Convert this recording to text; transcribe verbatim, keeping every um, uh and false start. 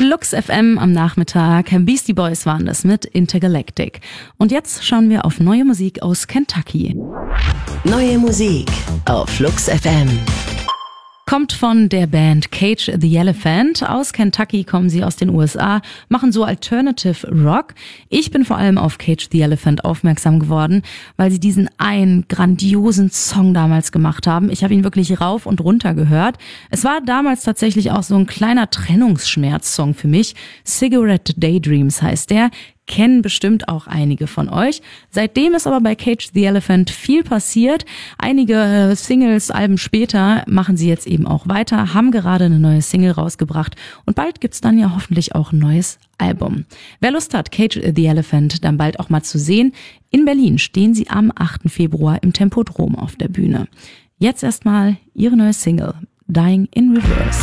Flux F M am Nachmittag. Beastie Boys waren das mit Intergalactic. Und jetzt schauen wir auf neue Musik aus Kentucky. Neue Musik auf Flux F M. Kommt von der Band Cage the Elephant. Aus Kentucky kommen sie aus den U S A, machen so Alternative Rock. Ich bin vor allem auf Cage the Elephant aufmerksam geworden, weil sie diesen einen grandiosen Song damals gemacht haben. Ich habe ihn wirklich rauf und runter gehört. Es war damals tatsächlich auch so ein kleiner Trennungsschmerz-Song für mich. Cigarette Daydreams heißt der. Kennen bestimmt auch einige von euch. Seitdem ist aber bei Cage the Elephant viel passiert. Einige Singles, Alben später machen sie jetzt eben auch weiter, haben gerade eine neue Single rausgebracht und bald gibt's dann ja hoffentlich auch ein neues Album. Wer Lust hat, Cage the Elephant dann bald auch mal zu sehen, in Berlin stehen sie am achten Februar im Tempodrom auf der Bühne. Jetzt erstmal ihre neue Single, Dying in Reverse.